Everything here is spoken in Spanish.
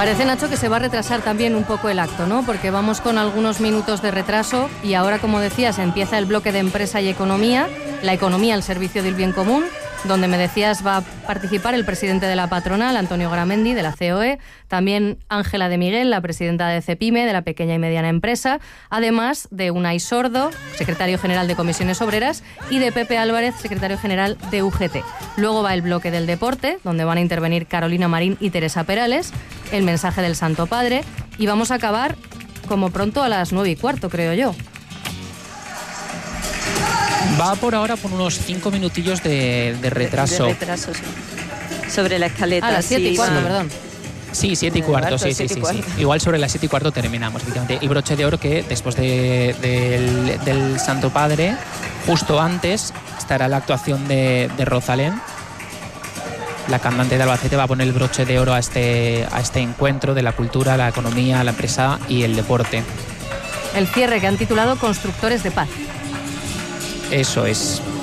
Parece, Nacho, que se va a retrasar también un poco el acto, ¿no? Porque vamos con algunos minutos de retraso y ahora, como decías, empieza el bloque de empresa y economía, la economía al servicio del bien común, donde me decías va a participar el presidente de la patronal, Antonio Garamendi, de la COE, también Ángela de Miguel, la presidenta de CEPIME, de la pequeña y mediana empresa, además de Unai Sordo, secretario general de Comisiones Obreras, y de Pepe Álvarez, secretario general de UGT. Luego va el bloque del deporte, donde van a intervenir Carolina Marín y Teresa Perales, el mensaje del Santo Padre, y vamos a acabar como pronto a las 9:15, creo yo. Va por ahora por unos 5 minutillos de retraso. De retraso, sí. Sobre la escaleta. A las 7:15, perdón. Sí, 7:15, sí. Igual sobre las 7:15 terminamos, efectivamente. El broche de oro que después del Santo Padre, justo antes, estará la actuación de Rosalén. La cantante de Albacete va a poner el broche de oro a este encuentro de la cultura, la economía, la empresa y el deporte. El cierre que han titulado Constructores de Paz. Eso es.